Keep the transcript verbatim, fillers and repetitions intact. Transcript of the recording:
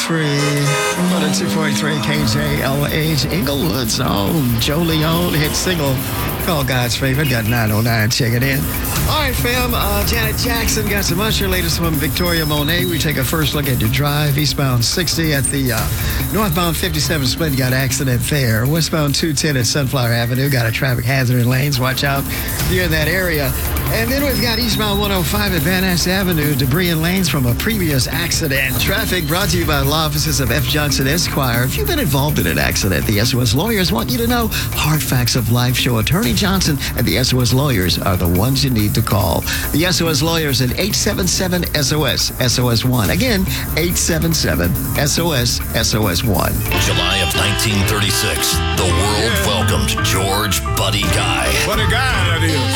free. one oh two point three K J L H, Inglewood's own Joe Leone hit single called God's Favorite. Got nine oh nine checking in. All right, fam. Uh, Janet Jackson got some Usher. Latest from Victoria Monet. We take a first look at your drive. Eastbound sixty at the uh, northbound fifty-seven split. Got accident there. Westbound two ten at Sunflower Avenue. Got a traffic hazard in lanes. Watch out if you're in that area. And then we've got eastbound one oh five at Van Ness Avenue. Debris in lanes from a previous accident. Traffic brought to you by law offices of F. Johnson Esquire. If you've been involved in an accident, the S O S Lawyers want you to know hard facts of life show Attorney Johnson and the S O S Lawyers are the ones you need to call. The S O S Lawyers at eight seven seven S O S S O S one. Again, eight seven seven S O S S O S one. July of nineteen thirty-six, the world Yeah. welcomed George Buddy Guy. What a guy that is.